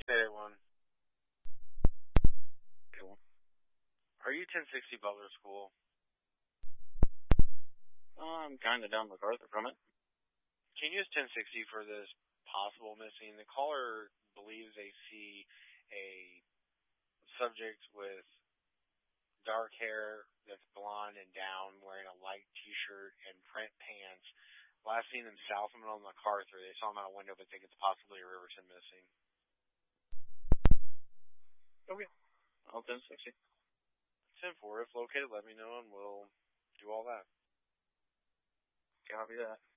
881. Are you 1060 Butler School? I'm kind of down MacArthur from it. Can you use 1060 for this possible missing? The caller believes they see a subject with dark hair that's blonde and down, wearing a light t-shirt and print pants. Last seen them south of MacArthur. They saw him out a window, but think it's possibly a Riverton missing. Okay. I'll 1060. 10-4. If located, let me know, and we'll do all that. Copy that.